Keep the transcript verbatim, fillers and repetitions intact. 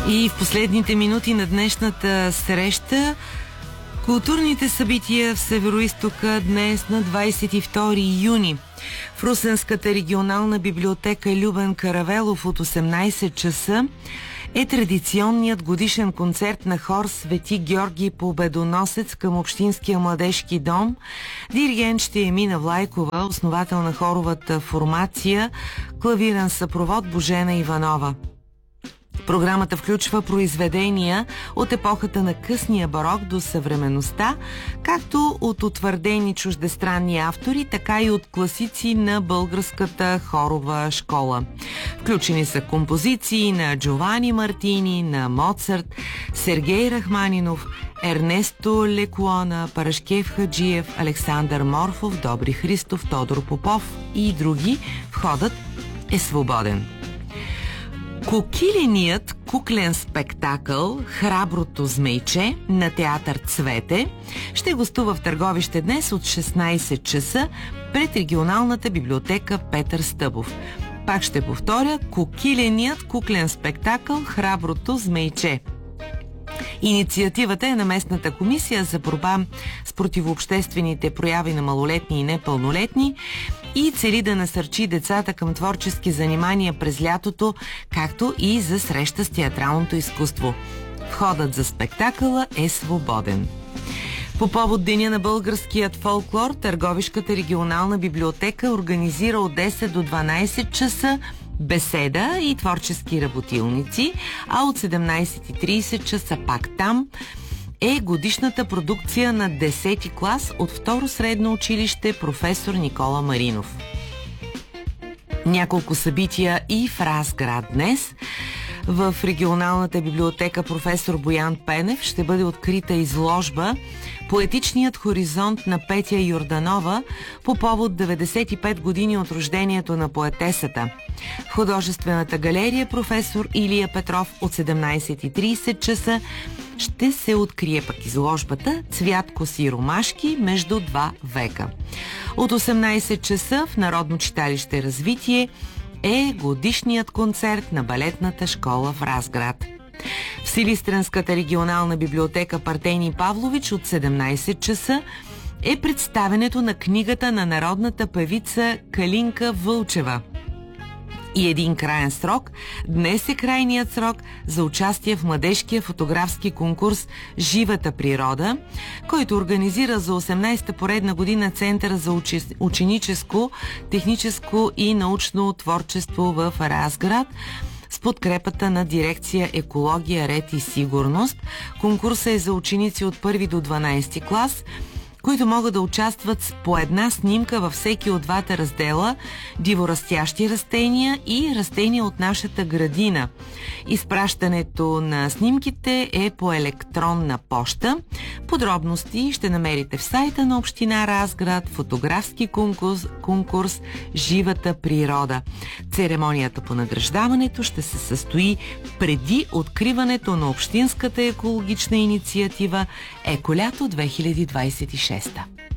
И в последните минути на днешната среща културните събития в Североизтока днес на двадесет и втори юни. В Русенската регионална библиотека Любен Каравелов от осемнадесет часа е традиционният годишен концерт на хор Свети Георги Победоносец към Общинския младежки дом. Диригент ще е Мина Влайкова, основател на хоровата формация, клавирен съпровод Божена Иванова. Програмата включва произведения от епохата на късния барок до съвременността, както от утвърдени чуждестранни автори, така и от класици на българската хорова школа. Включени са композиции на Джовани Мартини, на Моцарт, Сергей Рахманинов, Ернесто Лекуона, Парашкев Хаджиев, Александър Морфов, Добри Христов, Тодор Попов и други. Входът е свободен. Кокиленият куклен спектакъл "Храброто змейче" на театър Цвете ще гостува в Търговище днес от шестнадесет часа пред регионалната библиотека Петър Стъбов. Пак ще повторя: кокиленият куклен спектакъл "Храброто змейче". Инициативата е на местната комисия за борба с противообществените прояви на малолетни и непълнолетни и цели да насърчи децата към творчески занимания през лятото, както и за среща с театралното изкуство. Входът за спектакъла е свободен. По повод Деня на българският фолклор, Търговишката регионална библиотека организира от десет до дванадесет часа беседа и творчески работилници, а от седемнадесет и тридесет часа пак там е годишната продукция на десети клас от второ средно училище "Професор Никола Маринов". Няколко събития и в Разград днес. В регионалната библиотека "Професор Боян Пенев" ще бъде открита изложба "Поетичният хоризонт" на Петя Йорданова по повод деветдесет и пет години от рождението на поетесата. В художествената галерия "Професор Илия Петров" от седемнадесет и тридесет часа ще се открие пък изложбата "Цвят, коси, ромашки между два века". От осемнадесет часа в Народно читалище "Развитие" е годишният концерт на балетната школа в Разград. В Силистренската регионална библиотека "Партени Павлович" от седемнадесет часа е представенето на книгата на народната певица Калинка Вълчева. И един краен срок. Днес е крайният срок за участие в младежкия фотографски конкурс "Живата природа", който организира за осемнадесета поредна година Центъра за ученическо, техническо и научно творчество в Разград с подкрепата на дирекция "Екология, ред и сигурност". Конкурсът е за ученици от първи до дванадесети клас, които могат да участват с по една снимка във всеки от двата раздела "Диворастящи растения" и "Растения от нашата градина". Изпращането на снимките е по електронна поща. Подробности ще намерите в сайта на община Разград, фотографски конкурс, конкурс "Живата природа". Церемонията по награждаването ще се състои преди откриването на общинската екологична инициатива "Еколято две хиляди двадесет и шеста".